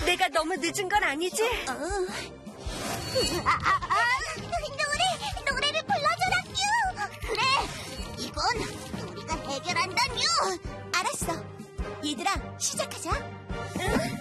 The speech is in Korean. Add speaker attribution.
Speaker 1: 내가 너무 늦은 건 아니지?
Speaker 2: 노래를 불러줘라, 큐! 그래, 이건 우리가 해결한다, 큐! 알았어. 얘들아, 시작하자.